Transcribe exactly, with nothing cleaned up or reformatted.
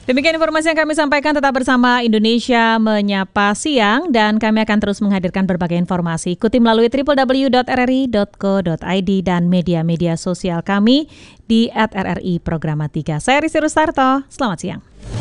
Demikian informasi yang kami sampaikan, tetap bersama Indonesia Menyapa Siang dan kami akan terus menghadirkan berbagai informasi. Ikuti melalui w w w dot r r i dot co dot i d dan media-media sosial kami di at r r i programa tiga. Saya Rizky Rustarto, selamat siang.